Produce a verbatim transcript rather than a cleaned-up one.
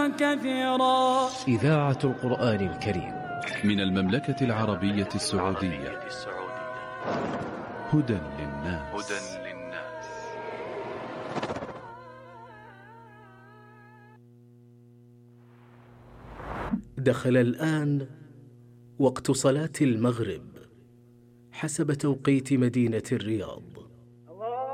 كثيرا. إذاعة القرآن الكريم من المملكة العربية السعودية. هدى للناس. دخل الآن وقت صلاة المغرب حسب توقيت مدينة الرياض،